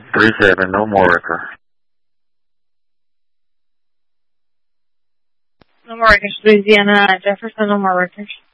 37, no more wrecker. No more wreckage. Louisiana, Jefferson, no more wreckage.